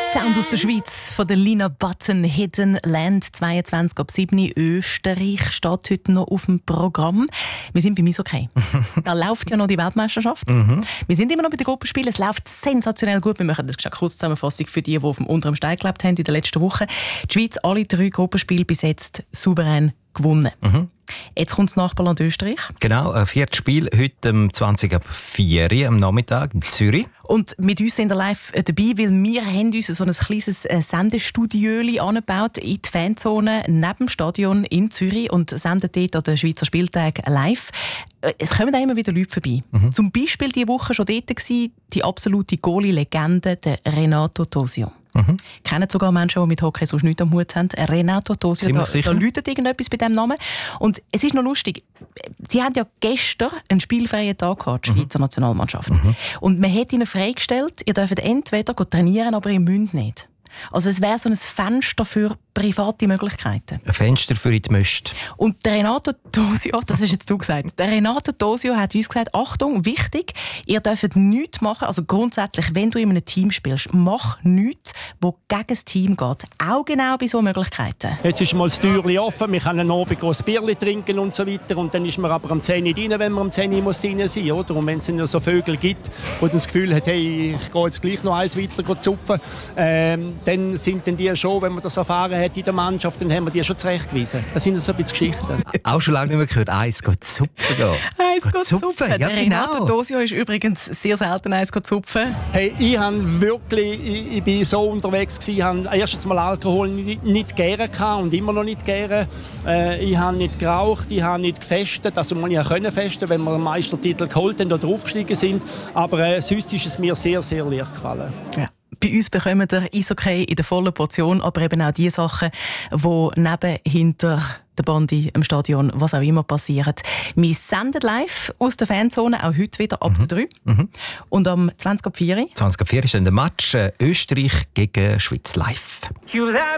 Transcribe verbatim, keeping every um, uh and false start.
Sound aus der Schweiz von der Lina Button, Hidden Land, zweiundzwanzig ab sieben. Österreich steht heute noch auf dem Programm. Wir sind beim Eishockey. Da läuft ja noch die Weltmeisterschaft. Mhm. Wir sind immer noch bei den Gruppenspielen. Es läuft sensationell gut. Wir machen das eine Kurzzusammenfassung für die, die auf dem unteren Stein gelebt haben in der letzten Woche. Die Schweiz alle drei Gruppenspiele bis jetzt souverän gewonnen. Mhm. Jetzt kommt das Nachbarland Österreich. Genau, ein viertes Spiel heute um zwanzig ab vier am Nachmittag in Zürich. Und mit uns sind wir live dabei, weil wir haben uns so ein kleines Sendestudio angebaut in die Fanzone neben dem Stadion in Zürich und senden dort an den Schweizer Spieltag live. Es kommen auch immer wieder Leute vorbei. Mhm. Zum Beispiel diese Woche schon dort gewesen, die absolute Goalie-Legende, der Renato Tosio. Mhm. Kennen sogar Menschen, die mit Hockey sonst nichts am Hut haben. Renato Tosio, da, da läutet irgendetwas bei diesem Namen. Und es ist noch lustig, sie haben ja gestern einen spielfreien Tag gehabt, die Schweizer mhm. Nationalmannschaft. Mhm. Und man hat ihnen freigestellt, ihr dürft entweder trainieren, aber ihr müsst nicht. Also es wäre so ein Fenster für private Möglichkeiten. Ein Fenster für die Möst. Und der Renato Tosio, das hast jetzt du gesagt, der Renato Tosio hat uns gesagt, Achtung, wichtig, ihr dürft nichts machen, also grundsätzlich, wenn du in einem Team spielst, mach nichts, wo gegen das Team geht. Auch genau bei solchen Möglichkeiten. Jetzt ist mal das Türchen offen, wir können Abend ein Bierchen trinken und so weiter und dann ist man aber am zehn Uhr rein, wenn man am zehn Uhr muss rein sein muss. Und wenn es dann so Vögel gibt, die das Gefühl haben, hey, ich gehe jetzt gleich noch eins weiter zupfen, ähm, dann sind dann die schon, wenn man das erfahren hat in der Mannschaft, dann haben wir die schon zurechtgewiesen. Das sind so ein bisschen Geschichten. Auch schon lange nicht mehr gehört, eins geht zupfen gehen. Eins geht zupfen. zupfen. Ja, der Renato genau. Tosio ist übrigens sehr selten eins geht zupfen. Hey, ich habe wirklich, ich, ich bin so unterwegs gewesen, habe erstens mal Alkohol nicht, nicht gerne gehabt und immer noch nicht gerne. Äh, ich habe nicht geraucht, ich habe nicht gefestet, also man ja können festen, wenn wir den Meistertitel geholt haben oder aufgestiegen sind. Aber äh, sonst ist es mir sehr, sehr leicht gefallen. Ja. Bei uns bekommen wir Eishockey in der vollen Portion, aber eben auch die Sachen, die neben, hinter der Bande im Stadion, was auch immer passiert. Wir senden live aus der Fanzone, auch heute wieder ab mhm. der drei. Mhm. Und am zwanzig ab vier. zwanzig ab vier ist dann der Match äh, Österreich gegen Schweiz live.